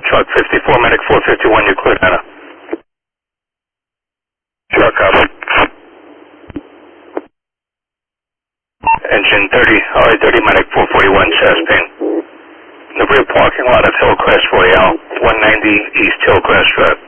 Truck 54, medic 451, you're clear, Anna. Truck up. Engine 30, alright, 30, medic 441, chest pain. The rear parking lot of Hillcrest Royale, 190 East Hillcrest Drive.